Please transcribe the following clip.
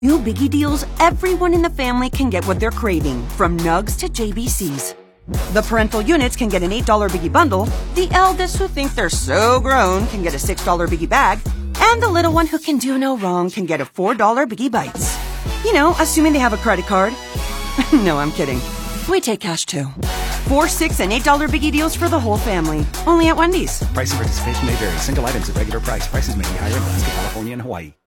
New Biggie deals, everyone in the family can get what they're craving, from Nugs to JBCs. The parental units can get an $8 Biggie bundle, the eldest who think they're so grown can get a $6 Biggie bag, and the little one who can do no wrong can get a $4 Biggie Bites. You know, assuming they have a credit card. No, I'm kidding. We take cash too. $4, $6, and $8 Biggie deals for the whole family. Only at Wendy's. Price and participation may vary. Single items at regular price. Prices may be higher in Alaska, California, and Hawaii.